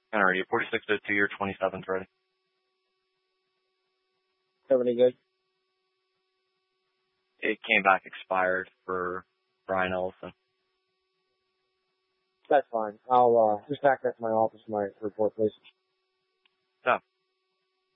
Alrighty, 4602, your 27's ready. 70 good? It came back expired for Brian Ellison. That's fine. I'll just back that to my office, my report, please.